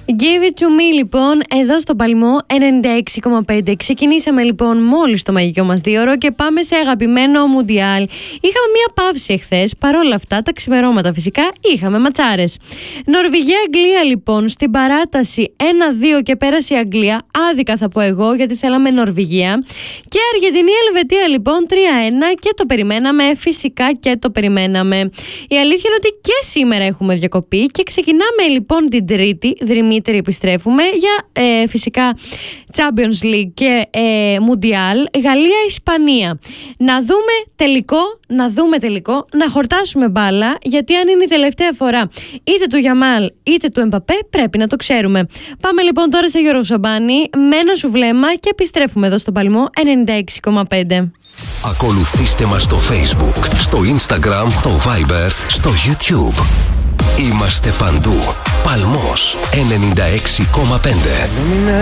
Give it to me, λοιπόν, εδώ στο Παλμό 96,5. Ξεκινήσαμε λοιπόν μόλις το μαγικό μας 2ωρο και πάμε σε αγαπημένο Μουντιάλ. Είχαμε μία παύση εχθές, παρόλα αυτά τα ξημερώματα φυσικά είχαμε ματσάρες. Νορβηγία-Αγγλία λοιπόν στην παράταση 1-2 και πέρασε η Αγγλία, άδικα θα πω εγώ γιατί θέλαμε Νορβηγία. Και Αργεντινή-Ελβετία λοιπόν 3-1 και το περιμέναμε, φυσικά και το περιμέναμε. Η αλήθεια είναι ότι και σήμερα έχουμε διακοπή και ξεκινάμε λοιπόν την Τρίτη, δρυμύτερη επιστρέφουμε για φυσικά Champions League και Mundial, Γαλλία-Ισπανία. Να δούμε τελικό, να χορτάσουμε μπάλα, γιατί αν είναι η τελευταία φορά είτε του Γιαμάλ είτε του Εμπαπέ πρέπει να το ξέρουμε. Πάμε λοιπόν τώρα σε Γιώργο Σαμπάνη με ένα σου βλέμμα και επιστρέφουμε εδώ στο Παλμό 96,5. Ακολουθήστε μας στο Facebook, στο Instagram, το Viber, στο YouTube. Είμαστε παντού. Παλμός 96,5.